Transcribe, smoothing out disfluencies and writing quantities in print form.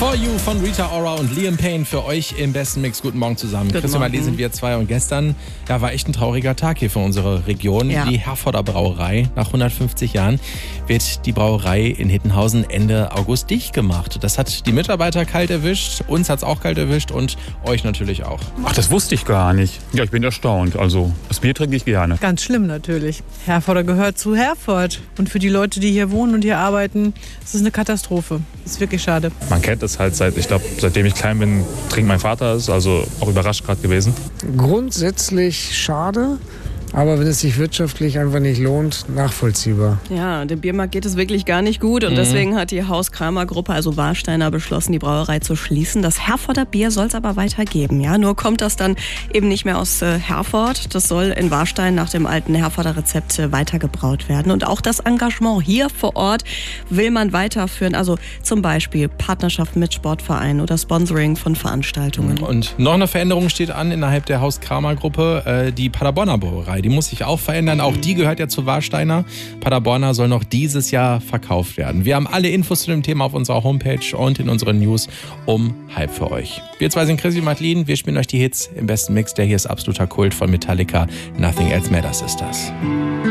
For You von Rita Ora und Liam Payne für euch im besten Mix. Guten Morgen zusammen. Christian Marley sind wir zwei und gestern war echt ein trauriger Tag hier für unsere Region. Ja. Die Herforder Brauerei. Nach 150 Jahren wird die Brauerei in Hittenhausen Ende August dicht gemacht. Das hat die Mitarbeiter kalt erwischt, uns hat es auch kalt erwischt und euch natürlich auch. Ach, das wusste ich gar nicht. Ja, ich bin erstaunt. Also, das Bier trinke ich gerne. Ganz schlimm natürlich. Herforder gehört zu Herford. Und für die Leute, die hier wohnen und hier arbeiten, ist es eine Katastrophe. Das ist wirklich schade. Man kennt es halt seitdem ich klein bin, trinkt mein Vater es. Also auch überrascht gerade gewesen. Grundsätzlich schade. Aber wenn es sich wirtschaftlich einfach nicht lohnt, nachvollziehbar. Ja, dem Biermarkt geht es wirklich gar nicht gut und deswegen hat die Haus-Kramer-Gruppe, also Warsteiner, beschlossen, die Brauerei zu schließen. Das Herforder Bier soll es aber weitergeben. Ja? Nur kommt das dann eben nicht mehr aus Herford. Das soll in Warstein nach dem alten Herforder Rezept weitergebraut werden. Und auch das Engagement hier vor Ort will man weiterführen. Also zum Beispiel Partnerschaften mit Sportvereinen oder Sponsoring von Veranstaltungen. Und noch eine Veränderung steht an innerhalb der Haus-Kramer-Gruppe, die Paderborner Brauerei. Die muss sich auch verändern. Auch die gehört ja zu Warsteiner. Paderborner soll noch dieses Jahr verkauft werden. Wir haben alle Infos zu dem Thema auf unserer Homepage und in unseren News um 12:30 für euch. Wir zwei sind Chrissy und Madeline. Wir spielen euch die Hits im besten Mix. Der hier ist absoluter Kult von Metallica. Nothing Else Matters ist das.